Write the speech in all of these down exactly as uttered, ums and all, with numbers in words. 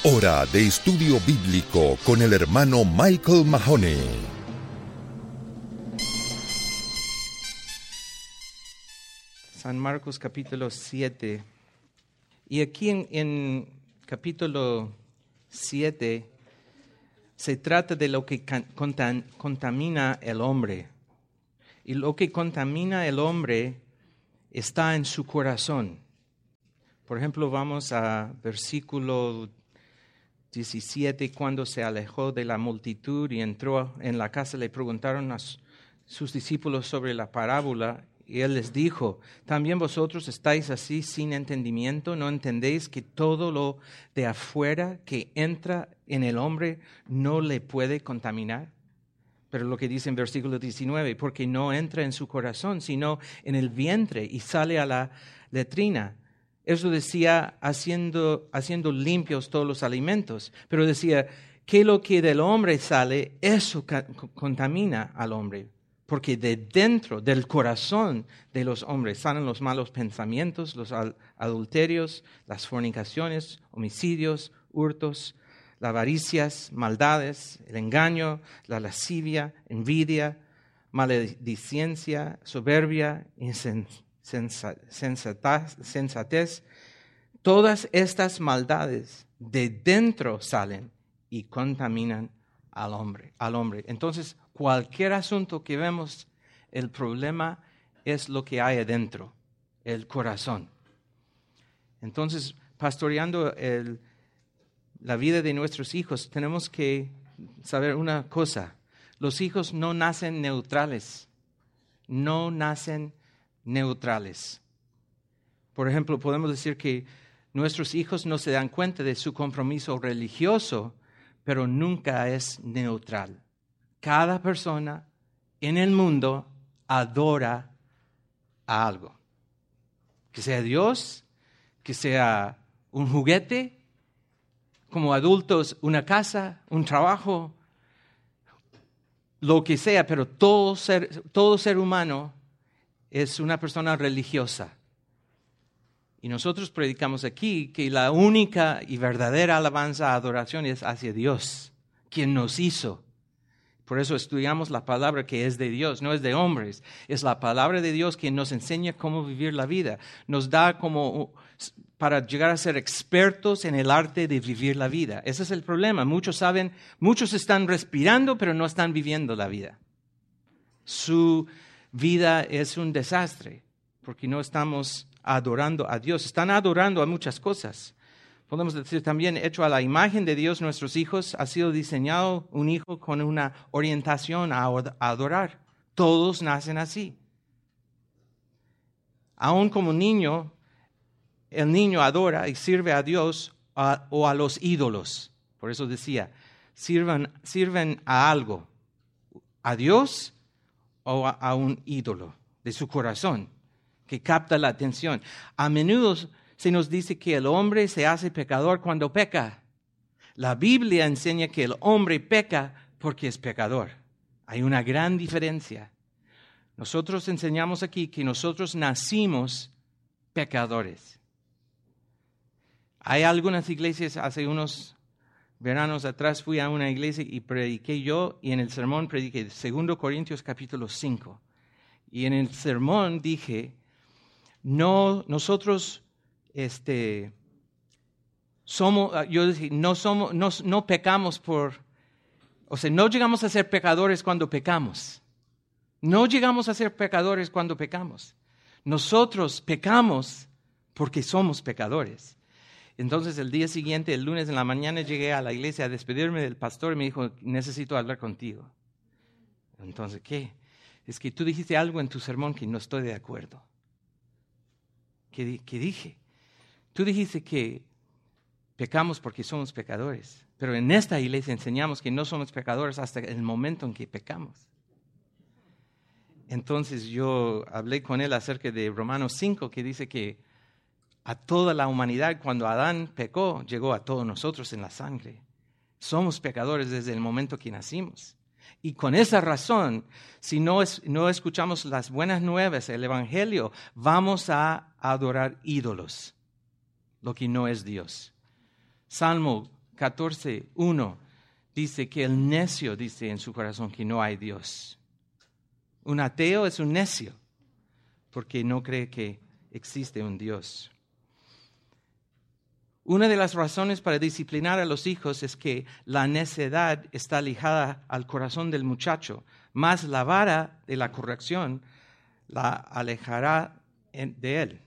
Hora de estudio bíblico con el hermano Michael Mahoney. San Marcos capítulo siete. Y aquí en, en capítulo siete se trata de lo que contam, contamina el hombre. Y lo que contamina el hombre está en su corazón. Por ejemplo, vamos a versículo diecisiete. Cuando se alejó de la multitud y entró en la casa, le preguntaron a sus discípulos sobre la parábola. Y él les dijo: ¿también vosotros estáis así sin entendimiento? ¿No entendéis que todo lo de afuera que entra en el hombre no le puede contaminar? Pero lo que dice en versículo diecinueve, porque no entra en su corazón, sino en el vientre y sale a la letrina. Eso decía haciendo, haciendo limpios todos los alimentos. Pero decía que lo que del hombre sale, eso ca- contamina al hombre. Porque de dentro, del corazón de los hombres, salen los malos pensamientos, los adulterios, las fornicaciones, homicidios, hurtos, las avaricias, maldades, el engaño, la lascivia, envidia, maledicencia, soberbia, insensatez. Todas estas maldades de dentro salen y contaminan al hombre, al hombre. Entonces, cualquier asunto que vemos, el problema es lo que hay adentro, el corazón. Entonces, pastoreando el, la vida de nuestros hijos, tenemos que saber una cosa: los hijos no nacen neutrales, no nacen neutrales. Por ejemplo, podemos decir que nuestros hijos no se dan cuenta de su compromiso religioso, pero nunca es neutral. Cada persona en el mundo adora a algo. Que sea Dios, que sea un juguete, como adultos una casa, un trabajo, lo que sea, pero todo ser, todo ser humano es una persona religiosa. Y nosotros predicamos aquí que la única y verdadera alabanza, adoración es hacia Dios, quien nos hizo. Por eso estudiamos la palabra que es de Dios, no es de hombres. Es la palabra de Dios quien nos enseña cómo vivir la vida. Nos da como para llegar a ser expertos en el arte de vivir la vida. Ese es el problema. Muchos saben, muchos están respirando, pero no están viviendo la vida. Su vida es un desastre porque no estamos adorando a Dios. Están adorando a muchas cosas. Podemos decir también, hecho a la imagen de Dios, nuestros hijos, ha sido diseñado un hijo con una orientación a adorar. Todos nacen así. Aún como niño, el niño adora y sirve a Dios a, o a los ídolos. Por eso decía, sirven, sirven a algo, a Dios o a, a un ídolo de su corazón, que capta la atención. A menudo se nos dice que el hombre se hace pecador cuando peca. La Biblia enseña que el hombre peca porque es pecador. Hay una gran diferencia. Nosotros enseñamos aquí que nosotros nacimos pecadores. Hay algunas iglesias, hace unos veranos atrás fui a una iglesia y prediqué yo, y en el sermón prediqué dos Corintios capítulo cinco. Y en el sermón dije, no, nosotros Este, somos, yo decía, no somos, no, no pecamos por, o sea, no llegamos a ser pecadores cuando pecamos. No llegamos a ser pecadores cuando pecamos. Nosotros pecamos porque somos pecadores. Entonces, el día siguiente, el lunes en la mañana, llegué a la iglesia a despedirme del pastor y me dijo, necesito hablar contigo. Entonces, ¿qué? Es que tú dijiste algo en tu sermón que no estoy de acuerdo. ¿Qué, qué dije? Tú dijiste que pecamos porque somos pecadores, pero en esta iglesia enseñamos que no somos pecadores hasta el momento en que pecamos. Entonces yo hablé con él acerca de Romanos cinco, que dice que a toda la humanidad, cuando Adán pecó, llegó a todos nosotros en la sangre. Somos pecadores desde el momento que nacimos. Y con esa razón, si no, es, no escuchamos las buenas nuevas, el evangelio, vamos a adorar ídolos, lo que no es Dios. Salmo catorce, uno, dice que el necio dice en su corazón que no hay Dios. Un ateo es un necio porque no cree que existe un Dios. Una de las razones para disciplinar a los hijos es que la necedad está ligada al corazón del muchacho, más la vara de la corrección la alejará de él.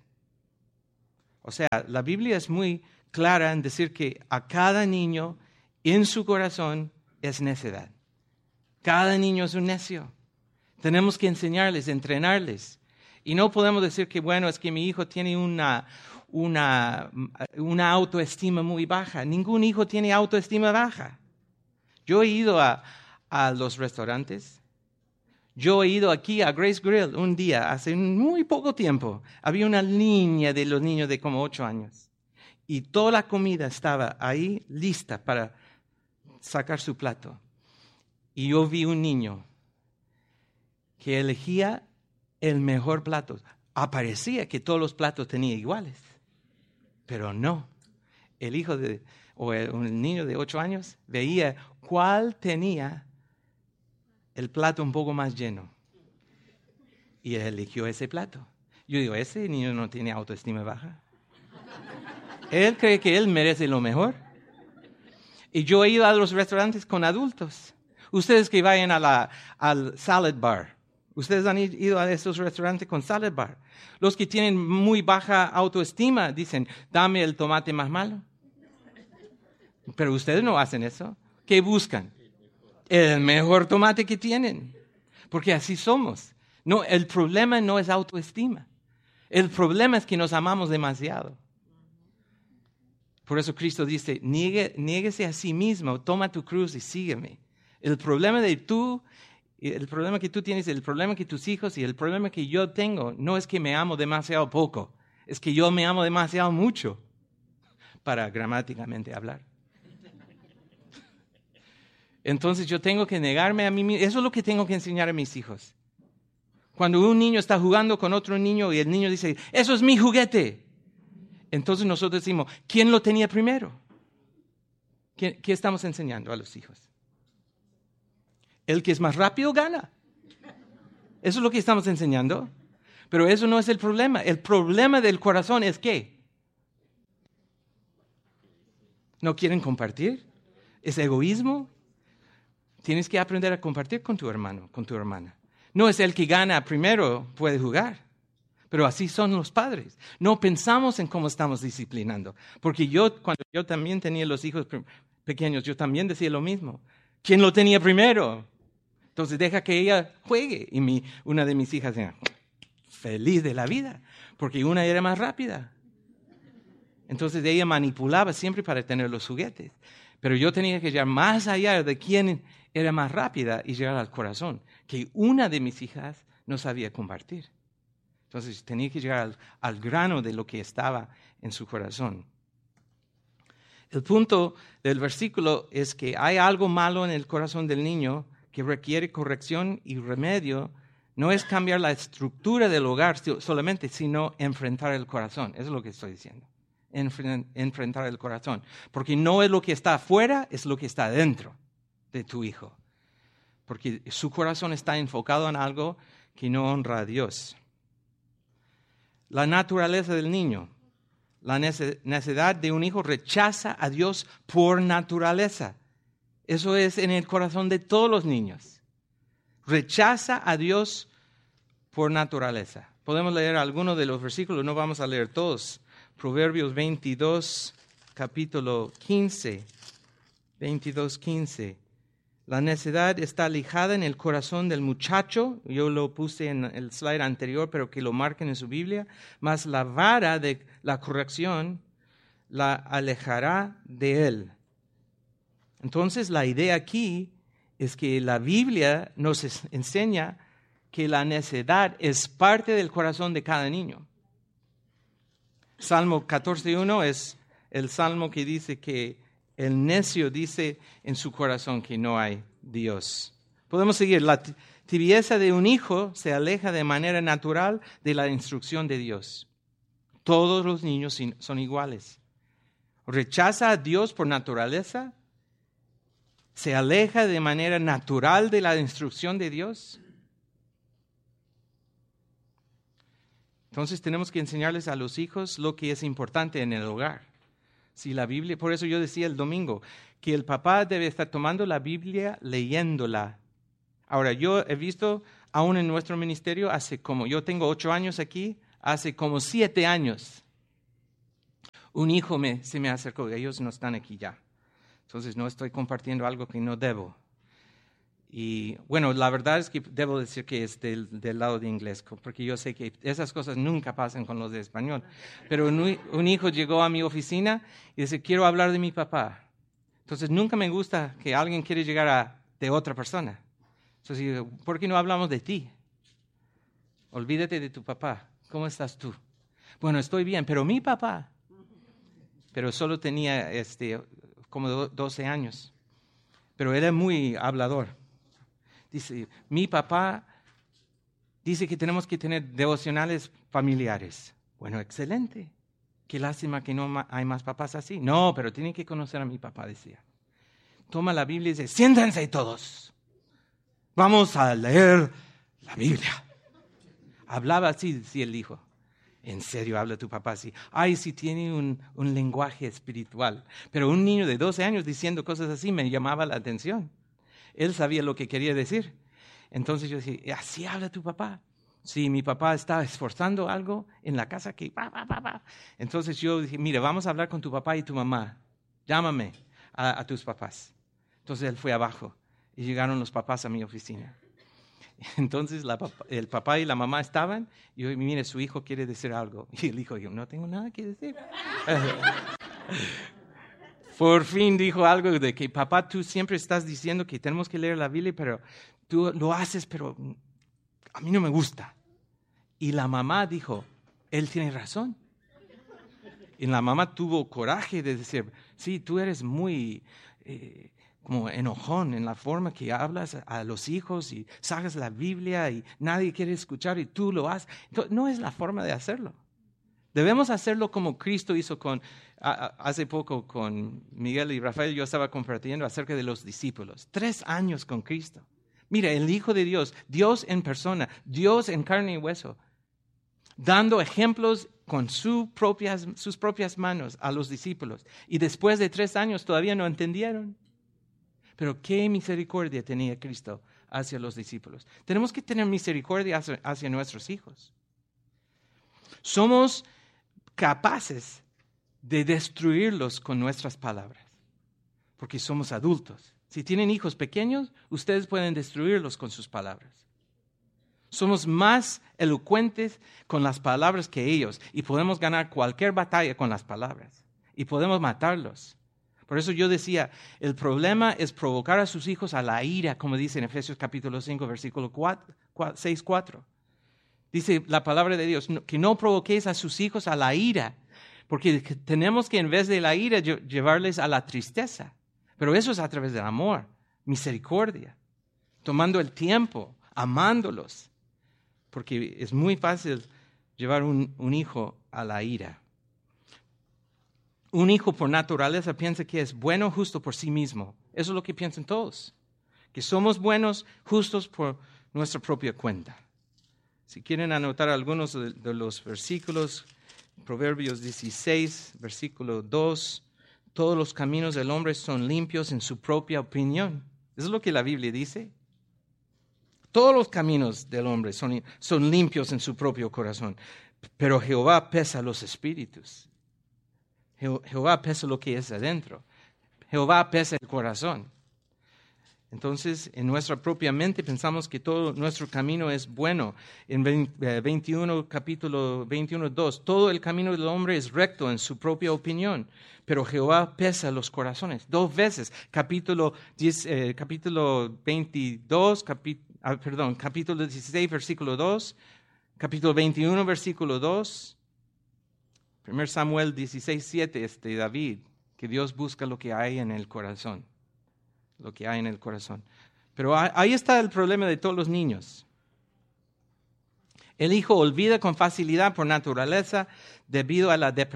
O sea, la Biblia es muy clara en decir que a cada niño en su corazón es necedad. Cada niño es un necio. Tenemos que enseñarles, entrenarles. Y no podemos decir que, bueno, es que mi hijo tiene una, una, una autoestima muy baja. Ningún hijo tiene autoestima baja. Yo he ido a, a los restaurantes. Yo he ido aquí a Grace Grill un día, hace muy poco tiempo. Había una línea de los niños de como ocho años. Y toda la comida estaba ahí lista para sacar su plato. Y yo vi un niño que elegía el mejor plato. Aparecía que todos los platos tenían iguales, pero no. El hijo de, o el, un niño de ocho años veía cuál tenía el plato un poco más lleno y eligió ese plato. Yo digo, ese niño no tiene autoestima baja. Él cree que él merece lo mejor. Y yo he ido a los restaurantes con adultos. Ustedes que vayan a la, al salad bar. Ustedes han ido a esos restaurantes con salad bar. Los que tienen muy baja autoestima dicen, dame el tomate más malo. Pero ustedes no hacen eso. ¿Qué buscan? El mejor tomate que tienen. Porque así somos. No, el problema no es autoestima. El problema es que nos amamos demasiado. Por eso Cristo dice, niegue, niéguese a sí mismo, toma tu cruz y sígueme. El problema de tú, el problema que tú tienes, el problema que tus hijos y el problema que yo tengo, no es que me amo demasiado poco, es que yo me amo demasiado mucho, para gramáticamente hablar. Entonces yo tengo que negarme a mí mismo. Eso es lo que tengo que enseñar a mis hijos. Cuando un niño está jugando con otro niño y el niño dice, eso es mi juguete. Entonces nosotros decimos, ¿quién lo tenía primero? ¿Qué, qué estamos enseñando a los hijos? El que es más rápido gana. Eso es lo que estamos enseñando. Pero eso no es el problema. El problema del corazón es ¿qué? ¿No quieren compartir? ¿Es egoísmo? Tienes que aprender a compartir con tu hermano, con tu hermana. No es el que gana primero puede jugar. Pero así son los padres. No pensamos en cómo estamos disciplinando. Porque yo, cuando yo también tenía los hijos pequeños, yo también decía lo mismo. ¿Quién lo tenía primero? Entonces deja que ella juegue. Y mi, una de mis hijas era feliz de la vida, porque una era más rápida. Entonces ella manipulaba siempre para tener los juguetes. Pero yo tenía que llegar más allá de quién era más rápida y llegar al corazón. Que una de mis hijas no sabía compartir. Entonces tenía que llegar al, al grano de lo que estaba en su corazón. El punto del versículo es que hay algo malo en el corazón del niño que requiere corrección y remedio. No es cambiar la estructura del hogar solamente, sino enfrentar el corazón. Eso es lo que estoy diciendo. Enfrentar el corazón. Porque no es lo que está afuera, es lo que está dentro de tu hijo. Porque su corazón está enfocado en algo que no honra a Dios. La naturaleza del niño. La necedad de un hijo rechaza a Dios por naturaleza. Eso es en el corazón de todos los niños. Rechaza a Dios por naturaleza. Podemos leer algunos de los versículos, no vamos a leer todos. Proverbios veintidós, capítulo quince. veintidós, quince. La necedad está lijada en el corazón del muchacho. Yo lo puse en el slide anterior, pero que lo marquen en su Biblia. Mas la vara de la corrección la alejará de él. Entonces, la idea aquí es que la Biblia nos enseña que la necedad es parte del corazón de cada niño. Salmo catorce uno es el salmo que dice que el necio dice en su corazón que no hay Dios. Podemos seguir. La tibieza de un hijo se aleja de manera natural de la instrucción de Dios. Todos los niños son iguales. rechaza a Dios por naturaleza, se aleja de manera natural de la instrucción de Dios. Entonces tenemos que enseñarles a los hijos lo que es importante en el hogar. Si la Biblia, por eso yo decía el domingo, que el papá debe estar tomando la Biblia, leyéndola. Ahora, yo he visto, aún en nuestro ministerio, hace como, yo tengo ocho años aquí, hace como siete años, un hijo me, se me acercó, ellos no están aquí ya. Entonces no estoy compartiendo algo que no debo. Y bueno, la verdad es que debo decir que es del, del lado de inglés, porque yo sé que esas cosas nunca pasan con los de español. Pero un, un hijo llegó a mi oficina y dice, quiero hablar de mi papá. Entonces nunca me gusta que alguien quiere llegar a, de otra persona. Entonces, ¿por qué no hablamos de ti? Olvídate de tu papá. ¿Cómo estás tú? Bueno, estoy bien, pero mi papá. Pero solo tenía este, como doce años. Pero era muy hablador. Dice, mi papá dice que tenemos que tener devocionales familiares. Bueno, excelente. Qué lástima que no hay más papás así. No, pero tienen que conocer a mi papá, decía. Toma la Biblia y dice, siéntense todos. Vamos a leer la Biblia. Hablaba así, decía el hijo. ¿En serio habla tu papá así? Ay, sí tiene un, un lenguaje espiritual. Pero un niño de doce años diciendo cosas así me llamaba la atención. Él sabía lo que quería decir. Entonces yo decía, ¿así habla tu papá? Sí, mi papá está esforzando algo en la casa que... Pa, pa, pa, pa. Entonces yo dije, mira, vamos a hablar con tu papá y tu mamá. Llámame a, a tus papás. Entonces él fue abajo y llegaron los papás a mi oficina. Entonces la, el papá y la mamá estaban y yo, mire, su hijo quiere decir algo. Y el hijo, yo no tengo nada que decir. Por fin dijo algo de que, papá, tú siempre estás diciendo que tenemos que leer la Biblia, pero tú lo haces, pero a mí no me gusta. Y la mamá dijo, él tiene razón. Y la mamá tuvo coraje de decir, sí, tú eres muy eh, como enojón en la forma que hablas a los hijos y sacas la Biblia y nadie quiere escuchar y tú lo haces. Entonces, no es la forma de hacerlo. Debemos hacerlo como Cristo hizo con, a, a, hace poco con Miguel y Rafael. Yo estaba compartiendo acerca de los discípulos. Tres años con Cristo. Mira, el Hijo de Dios, Dios en persona, Dios en carne y hueso, dando ejemplos con su propias, sus propias manos a los discípulos. Y después de tres años todavía no entendieron. Pero qué misericordia tenía Cristo hacia los discípulos. Tenemos que tener misericordia hacia, hacia nuestros hijos. Somos capaces de destruirlos con nuestras palabras, porque somos adultos. Si tienen hijos pequeños, ustedes pueden destruirlos con sus palabras. Somos más elocuentes con las palabras que ellos y podemos ganar cualquier batalla con las palabras y podemos matarlos. Por eso yo decía, el problema es provocar a sus hijos a la ira, como dice en Efesios capítulo cinco, versículo seis, cuatro. Dice la palabra de Dios, que no provoquéis a sus hijos a la ira, porque tenemos que en vez de la ira llevarles a la tristeza. Pero eso es a través del amor, misericordia, tomando el tiempo, amándolos, porque es muy fácil llevar un, un hijo a la ira. Un hijo por naturaleza piensa que es bueno, justo por sí mismo. Eso es lo que piensan todos, que somos buenos, justos por nuestra propia cuenta. Si quieren anotar algunos de, de los versículos, Proverbios dieciséis, versículo dos, todos los caminos del hombre son limpios en su propia opinión. Eso es lo que la Biblia dice. Todos los caminos del hombre son, son limpios en su propio corazón, pero Jehová pesa los espíritus. Je- Jehová pesa lo que es adentro. Jehová pesa el corazón. Entonces, en nuestra propia mente pensamos que todo nuestro camino es bueno. En veintiuno, capítulo veintiuno, dos, todo el camino del hombre es recto en su propia opinión, pero Jehová pesa los corazones. Dos veces, capítulo, diez, eh, capítulo veintidós, capi, ah, perdón, capítulo dieciséis, versículo dos, capítulo veintiuno, versículo dos, primero Samuel dieciséis, siete, es de David, que Dios busca lo que hay en el corazón. Lo que hay en el corazón. Pero ahí está el problema de todos los niños. El hijo olvida con facilidad por naturaleza debido a la depra-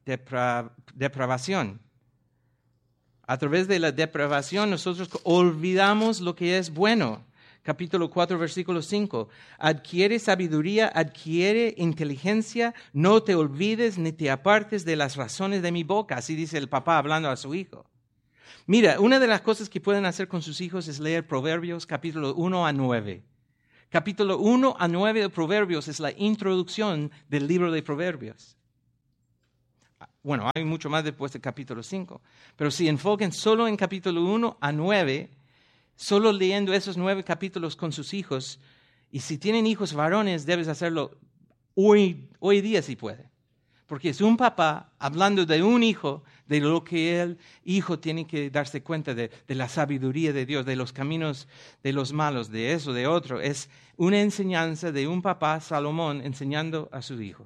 depra- depravación. A través de la depravación nosotros olvidamos lo que es bueno. Capítulo cuatro, versículo cinco. Adquiere sabiduría, adquiere inteligencia, no te olvides ni te apartes de las razones de mi boca. Así dice el papá hablando a su hijo. Mira, una de las cosas que pueden hacer con sus hijos es leer Proverbios, capítulo uno a nueve. Capítulo uno a nueve de Proverbios es la introducción del libro de Proverbios. Bueno, hay mucho más después del capítulo cinco. Pero si enfoquen solo en capítulo uno a nueve, solo leyendo esos nueve capítulos con sus hijos, y si tienen hijos varones, debes hacerlo hoy, hoy día si puede. Porque es un papá hablando de un hijo, de lo que el hijo tiene que darse cuenta de, de la sabiduría de Dios, de los caminos de los malos, de eso, de otro. Es una enseñanza de un papá, Salomón, enseñando a su hijo.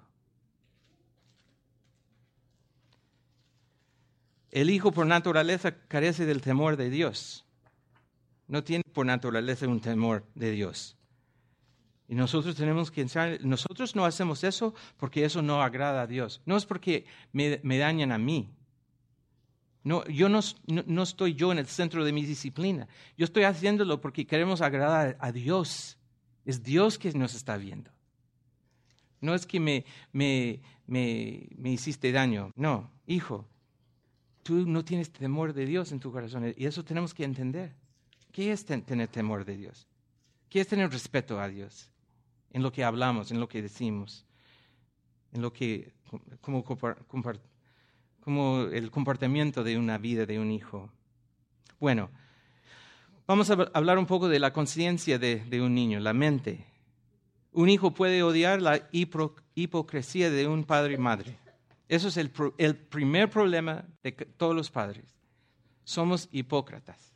El hijo por naturaleza carece del temor de Dios. No tiene por naturaleza un temor de Dios. Y nosotros tenemos que enseñar, nosotros no hacemos eso porque eso no agrada a Dios. No es porque me, me dañan a mí. No, yo no, no, no estoy yo en el centro de mi disciplina. Yo estoy haciéndolo porque queremos agradar a Dios. Es Dios que nos está viendo. No es que me, me, me, me hiciste daño. No, hijo, tú no tienes temor de Dios en tu corazón. Y eso tenemos que entender. ¿Qué es ten, tener temor de Dios? ¿Qué es tener respeto a Dios? En lo que hablamos, en lo que decimos, en lo que, como, como el comportamiento de una vida de un hijo. Bueno, vamos a hablar un poco de la conciencia de, de un niño, la mente. Un hijo puede odiar la hipo, hipocresía de un padre y madre. Eso es el, el primer problema de todos los padres. Somos hipócritas.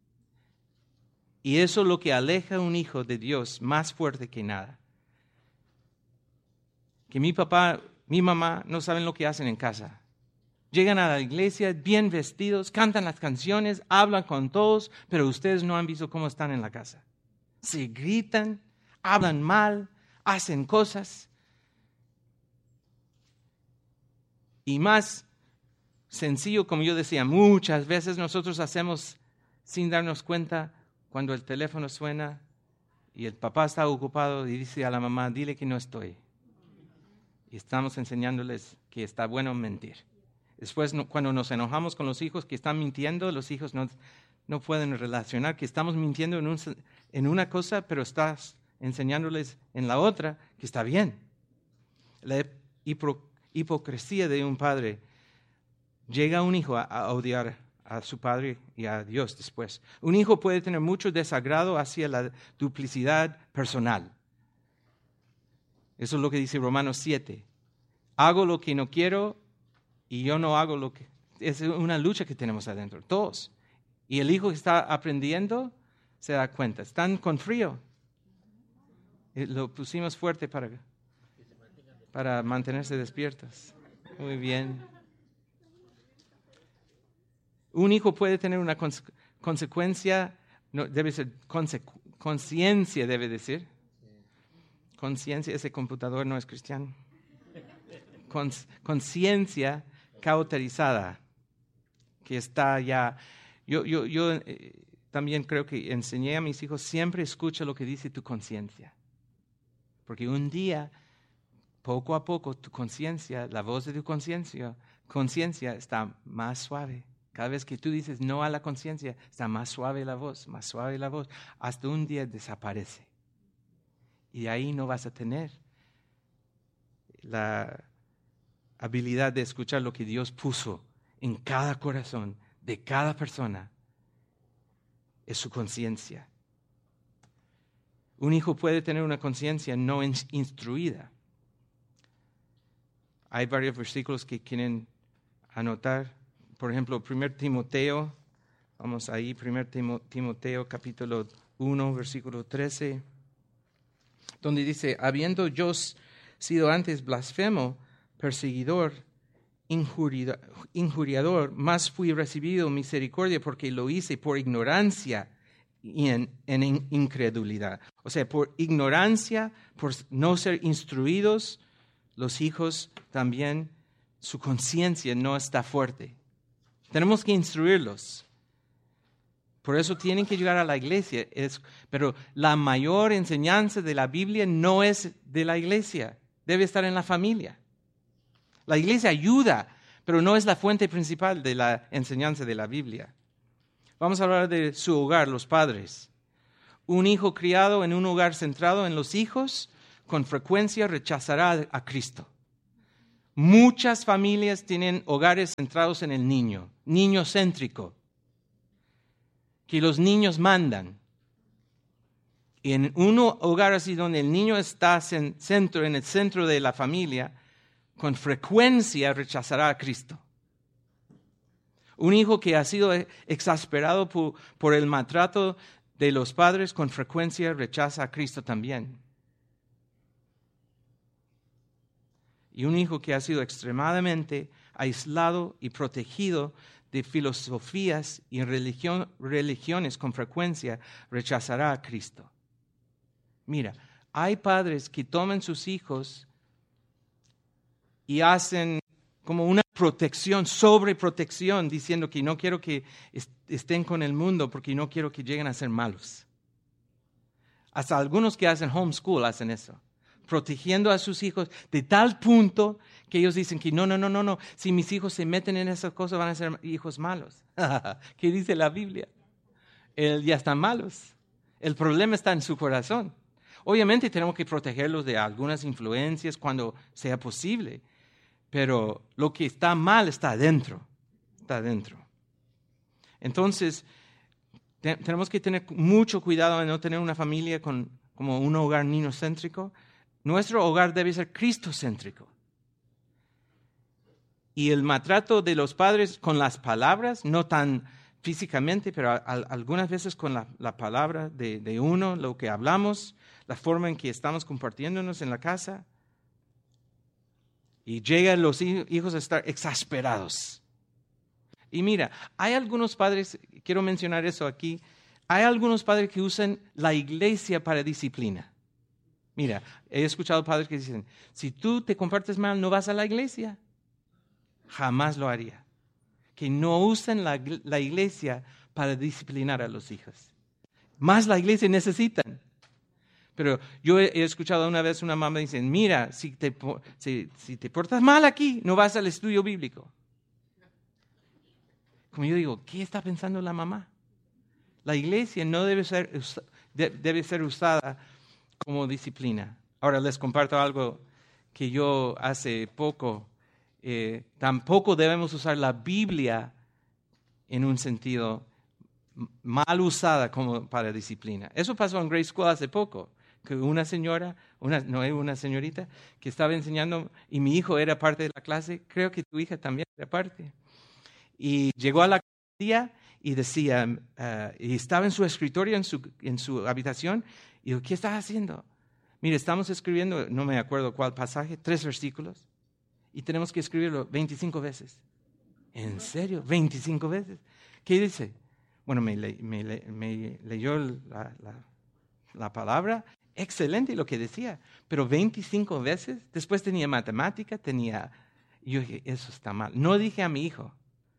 Y eso es lo que aleja a un hijo de Dios más fuerte que nada. Que mi papá, mi mamá no saben lo que hacen en casa. Llegan a la iglesia bien vestidos, cantan las canciones, hablan con todos, pero ustedes no han visto cómo están en la casa. Se gritan, hablan mal, hacen cosas. Y más sencillo, como yo decía, muchas veces nosotros hacemos sin darnos cuenta. Cuando el teléfono suena y el papá está ocupado y dice a la mamá, dile que no estoy. Y estamos enseñándoles que está bueno mentir. Después, no, cuando nos enojamos con los hijos que están mintiendo, los hijos no, no pueden relacionar que estamos mintiendo en, un, en una cosa, pero estás enseñándoles en la otra que está bien. La hipo, hipocresía de un padre llega a un hijo a, a odiar a su padre y a Dios después. Un hijo puede tener mucho desagrado hacia la duplicidad personal. Eso es lo que dice Romanos siete. Hago lo que no quiero y yo no hago lo que... Es una lucha que tenemos adentro, todos. Y el hijo que está aprendiendo se da cuenta. Están con frío. Lo pusimos fuerte para, para mantenerse despiertos. Muy bien. Un hijo puede tener una conse- consecuencia, no, debe ser consecu- conciencia, debe decir. Conciencia, ese computador no es cristiano. Cons- conciencia cauterizada, que está ya. Yo, yo, yo eh, también creo que enseñé a mis hijos, siempre escucha lo que dice tu conciencia. Porque un día, poco a poco, tu conciencia, la voz de tu conciencia, conciencia está más suave. Cada vez que tú dices no a la conciencia, está más suave la voz, más suave la voz, hasta un día desaparece. Y de ahí no vas a tener la habilidad de escuchar lo que Dios puso en cada corazón de cada persona. Es su conciencia. Un hijo puede tener una conciencia no instruida. Hay varios versículos que quieren anotar. Por ejemplo, primero Timoteo, vamos ahí, primero Timoteo capítulo uno, versículo trece, donde dice, habiendo yo sido antes blasfemo, perseguidor, injuriador, más fui recibido misericordia porque lo hice por ignorancia y en, en incredulidad. O sea, por ignorancia, por no ser instruidos, los hijos también su conciencia no está fuerte. Tenemos que instruirlos. Por eso tienen que llegar a la iglesia. Es, pero la mayor enseñanza de la Biblia no es de la iglesia. Debe estar en la familia. La iglesia ayuda, pero no es la fuente principal de la enseñanza de la Biblia. Vamos a hablar de su hogar, los padres. Un hijo criado en un hogar centrado en los hijos, con frecuencia rechazará a Cristo. Muchas familias tienen hogares centrados en el niño, niño céntrico, que los niños mandan. Y en un hogar así donde el niño está en, centro, en el centro de la familia, con frecuencia rechazará a Cristo. Un hijo que ha sido exasperado por, por el maltrato de los padres, con frecuencia rechaza a Cristo también. Y un hijo que ha sido extremadamente aislado y protegido de filosofías y religión, religiones con frecuencia rechazará a Cristo. Mira, hay padres que toman sus hijos y hacen como una protección, sobreprotección, diciendo que no quiero que estén con el mundo porque no quiero que lleguen a ser malos. Hasta algunos que hacen homeschool hacen eso, protegiendo a sus hijos de tal punto que ellos dicen que no, no, no, no, no, si mis hijos se meten en esas cosas van a ser hijos malos. ¿Qué dice la Biblia? Él ya están malos. El problema está en su corazón. Obviamente tenemos que protegerlos de algunas influencias cuando sea posible, pero lo que está mal está adentro, está adentro. Entonces, te, tenemos que tener mucho cuidado de no tener una familia con, como un hogar niñocéntrico. Nuestro hogar debe ser cristocéntrico. Y el maltrato de los padres con las palabras, no tan físicamente, pero a, a, algunas veces con la, la palabra de, de uno, lo que hablamos, la forma en que estamos compartiéndonos en la casa. Y llegan los hijos a estar exasperados. Y mira, hay algunos padres, quiero mencionar eso aquí, hay algunos padres que usan la iglesia para disciplina. Mira, he escuchado padres que dicen, si tú te comportas mal, no vas a la iglesia. Jamás lo haría. Que no usen la, la iglesia para disciplinar a los hijos. Más la iglesia necesitan. Pero yo he, he escuchado una vez una mamá dice, mira, si te, si, si te portas mal aquí, no vas al estudio bíblico. Como yo digo, ¿qué está pensando la mamá? La iglesia no debe ser, debe ser usada como disciplina. Ahora les comparto algo que yo hace poco, eh, tampoco debemos usar la Biblia en un sentido mal usada como para disciplina. Eso pasó en Grace School hace poco, que una señora, una, no una señorita, que estaba enseñando y mi hijo era parte de la clase, creo que tu hija también era parte. Y llegó a la día y decía, uh, y estaba en su escritorio, en su, en su habitación, y dijo, ¿qué estás haciendo? Mire, estamos escribiendo, no me acuerdo cuál pasaje, tres versículos, y tenemos que escribirlo veinticinco veces. ¿En serio? ¿veinticinco veces? ¿Qué dice? Bueno, me, le, me, le, me leyó la, la, la palabra, excelente lo que decía, pero veinticinco veces, después tenía matemática, tenía, y yo dije, eso está mal. No dije a mi hijo,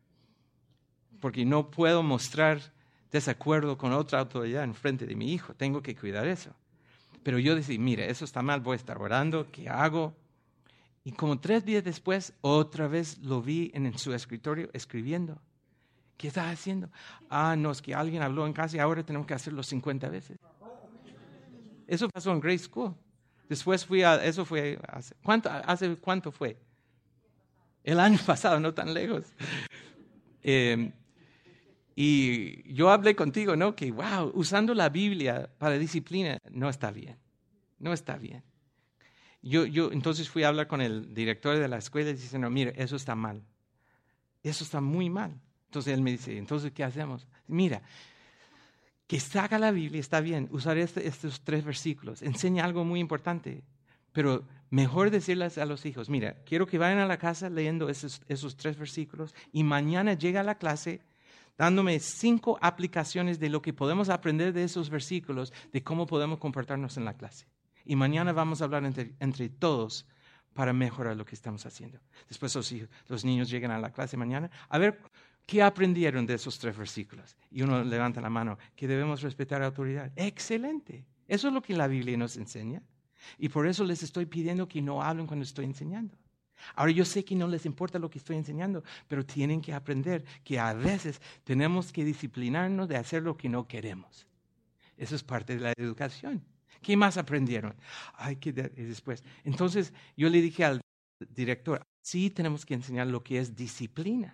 porque no puedo mostrar desacuerdo con otra autoridad en frente de mi hijo, tengo que cuidar eso. Pero yo decía, mira, eso está mal, voy a estar orando, ¿qué hago? Y como tres días después, otra vez lo vi en su escritorio escribiendo. ¿Qué estás haciendo? Ah, no, es que alguien habló en casa y ahora tenemos que hacerlo cincuenta veces. Eso pasó en Grace School. Después fui a, eso fue, hace, ¿cuánto, hace cuánto fue? El año pasado, no tan lejos. Eh, y yo hablé contigo, ¿no? Que, wow, usando la Biblia para disciplina no está bien. No está bien. Yo, yo entonces fui a hablar con el director de la escuela y dice, no, mira, eso está mal. Eso está muy mal. Entonces él me dice, entonces, ¿qué hacemos? Mira, que saca la Biblia, está bien, usar este, estos tres versículos, enseña algo muy importante, pero mejor decirles a los hijos, mira, quiero que vayan a la casa leyendo esos, esos tres versículos y mañana llega a la clase dándome cinco aplicaciones de lo que podemos aprender de esos versículos, de cómo podemos comportarnos en la clase. Y mañana vamos a hablar entre, entre todos para mejorar lo que estamos haciendo. Después los, hijos, los niños llegan a la clase mañana. A ver, ¿qué aprendieron de esos tres versículos? Y uno levanta la mano, que debemos respetar a la autoridad. Excelente. Eso es lo que la Biblia nos enseña. Y por eso les estoy pidiendo que no hablen cuando estoy enseñando. Ahora yo sé que no les importa lo que estoy enseñando, pero tienen que aprender que a veces tenemos que disciplinarnos de hacer lo que no queremos. Eso es parte de la educación. ¿Qué más aprendieron? Ay, que de- y después. Entonces yo le dije al director, sí tenemos que enseñar lo que es disciplina.